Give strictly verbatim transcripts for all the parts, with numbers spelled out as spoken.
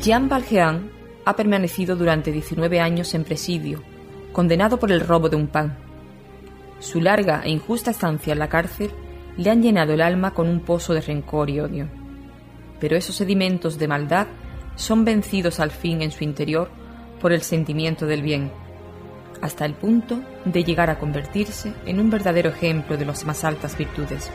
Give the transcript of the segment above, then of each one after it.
Jean Valjean ha permanecido durante diecinueve años en presidio, condenado por el robo de un pan. Su larga e injusta estancia en la cárcel le han llenado el alma con un pozo de rencor y odio. Pero esos sedimentos de maldad son vencidos al fin en su interior por el sentimiento del bien, hasta el punto de llegar a convertirse en un verdadero ejemplo de las más altas virtudes.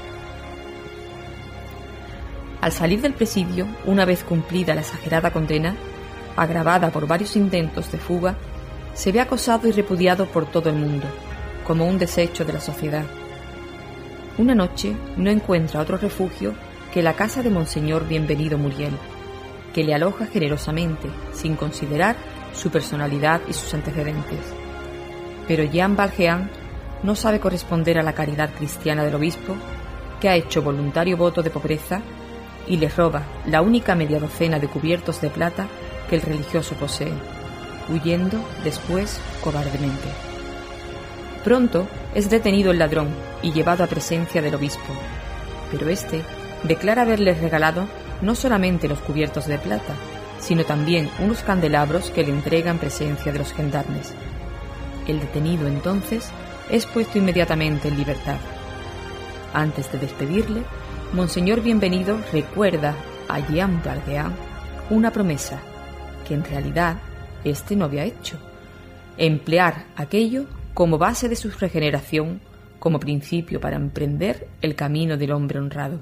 Al salir del presidio, una vez cumplida la exagerada condena, agravada por varios intentos de fuga, se ve acosado y repudiado por todo el mundo, como un desecho de la sociedad. Una noche no encuentra otro refugio que la casa de Monseñor Bienvenido Muriel, que le aloja generosamente, sin considerar su personalidad y sus antecedentes. Pero Jean Valjean no sabe corresponder a la caridad cristiana del obispo, que ha hecho voluntario voto de pobreza y le roba la única media docena de cubiertos de plata que el religioso posee, huyendo después cobardemente. Pronto es detenido el ladrón y llevado a presencia del obispo, pero éste declara haberle regalado no solamente los cubiertos de plata, sino también unos candelabros que le entrega en presencia de los gendarmes. El detenido entonces es puesto inmediatamente en libertad. Antes de despedirle, Monseñor Bienvenido recuerda a Jean Valjean una promesa que en realidad éste no había hecho: emplear aquello como base de su regeneración, como principio para emprender el camino del hombre honrado.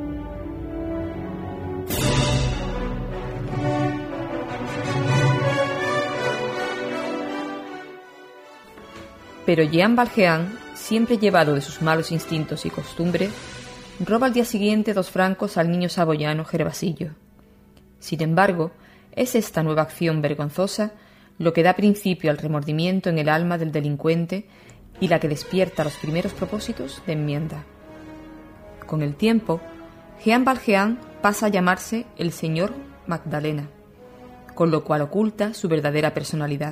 Pero Jean Valjean, siempre llevado de sus malos instintos y costumbres, roba al día siguiente dos francos al niño saboyano Gervasillo. Sin embargo, es esta nueva acción vergonzosa lo que da principio al remordimiento en el alma del delincuente y la que despierta los primeros propósitos de enmienda. Con el tiempo, Jean Valjean pasa a llamarse el señor Magdalena, con lo cual oculta su verdadera personalidad.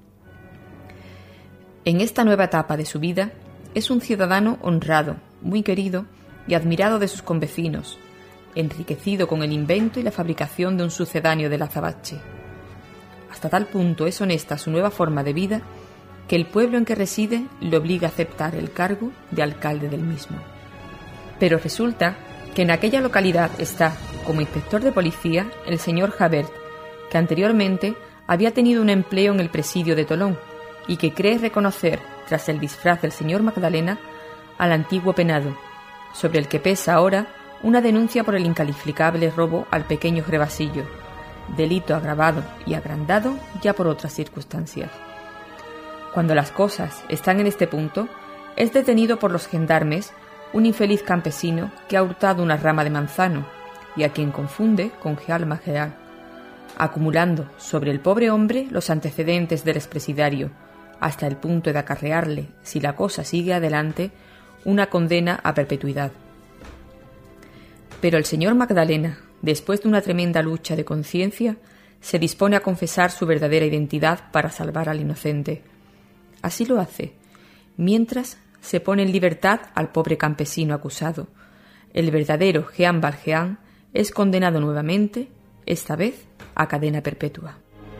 En esta nueva etapa de su vida, es un ciudadano honrado, muy querido y admirado de sus convecinos, enriquecido con el invento y la fabricación de un sucedáneo del azabache. Hasta tal punto es honesta su nueva forma de vida que el pueblo en que reside le obliga a aceptar el cargo de alcalde del mismo. Pero resulta que en aquella localidad está, como inspector de policía, el señor Javert, que anteriormente había tenido un empleo en el presidio de Tolón y que cree reconocer, tras el disfraz del señor Magdalena, al antiguo penado, sobre el que pesa ahora una denuncia por el incalificable robo al pequeño Gervasillo, delito agravado y agrandado ya por otras circunstancias. Cuando las cosas están en este punto, es detenido por los gendarmes un infeliz campesino que ha hurtado una rama de manzano y a quien confunde con Jean Valjean, acumulando sobre el pobre hombre los antecedentes del expresidiario, hasta el punto de acarrearle, si la cosa sigue adelante, una condena a perpetuidad. Pero el señor Magdalena, después de una tremenda lucha de conciencia, se dispone a confesar su verdadera identidad para salvar al inocente. Así lo hace, mientras se pone en libertad al pobre campesino acusado. El verdadero Jean Valjean es condenado nuevamente, esta vez a cadena perpetua.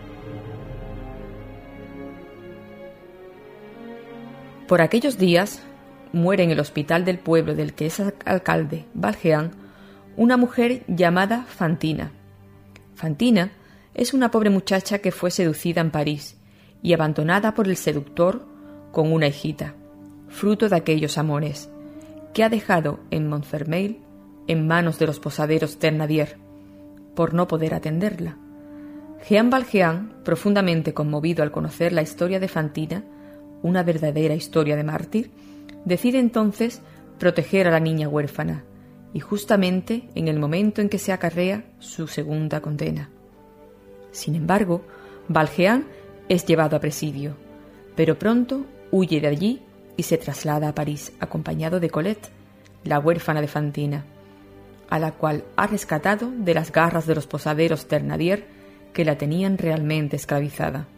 Por aquellos días muere en el hospital del pueblo del que es alcalde Valjean una mujer llamada Fantina. Fantina es una pobre muchacha que fue seducida en París y abandonada por el seductor con una hijita, fruto de aquellos amores, que ha dejado en Montfermeil en manos de los posaderos Thénardier, por no poder atenderla. Jean Valjean, profundamente conmovido al conocer la historia de Fantina, una verdadera historia de mártir, decide entonces proteger a la niña huérfana, y justamente en el momento en que se acarrea su segunda condena. Sin embargo, Valjean es llevado a presidio, pero pronto huye de allí y se traslada a París acompañado de Colette, la huérfana de Fantina, a la cual ha rescatado de las garras de los posaderos Thénardier que la tenían realmente esclavizada.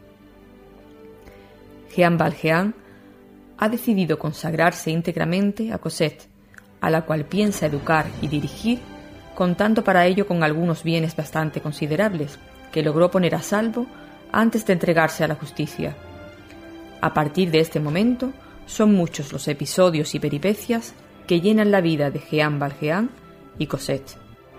Jean Valjean ha decidido consagrarse íntegramente a Cosette, a la cual piensa educar y dirigir, contando para ello con algunos bienes bastante considerables, que logró poner a salvo antes de entregarse a la justicia. A partir de este momento, son muchos los episodios y peripecias que llenan la vida de Jean Valjean y Cosette.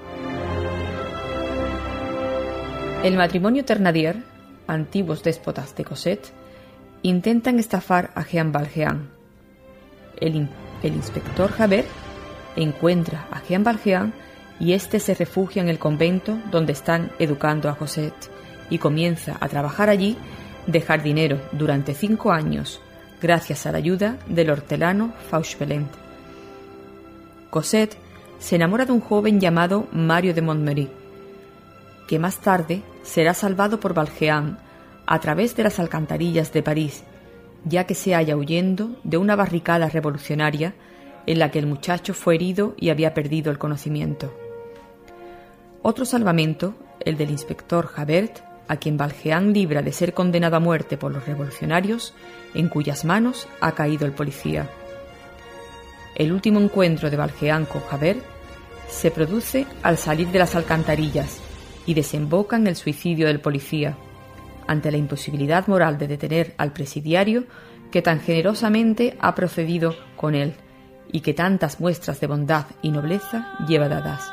El matrimonio Thénardier, antiguos déspotas de Cosette, intentan estafar a Jean Valjean. El, in- el inspector Javert encuentra a Jean Valjean y éste se refugia en el convento donde están educando a Cosette y comienza a trabajar allí de jardinero durante cinco años, gracias a la ayuda del hortelano Fauchelevent. Cosette se enamora de un joven llamado Mario de Montméry, que más tarde será salvado por Valjean a través de las alcantarillas de París, ya que se halla huyendo de una barricada revolucionaria en la que el muchacho fue herido y había perdido el conocimiento. Otro salvamento, el del inspector Javert, a quien Valjean libra de ser condenado a muerte por los revolucionarios, en cuyas manos ha caído el policía. El último encuentro de Valjean con Javert se produce al salir de las alcantarillas y desemboca en el suicidio del policía, ante la imposibilidad moral de detener al presidiario que tan generosamente ha procedido con él y que tantas muestras de bondad y nobleza lleva dadas.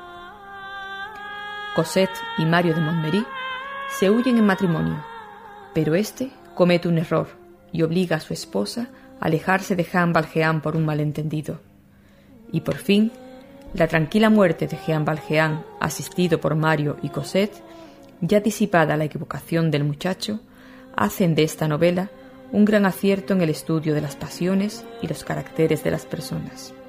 Cosette y Mario de Montméry se huyen en matrimonio, pero éste comete un error y obliga a su esposa a alejarse de Jean Valjean por un malentendido. Y por fin, la tranquila muerte de Jean Valjean, asistido por Mario y Cosette, ya disipada la equivocación del muchacho, hacen de esta novela un gran acierto en el estudio de las pasiones y los caracteres de las personas.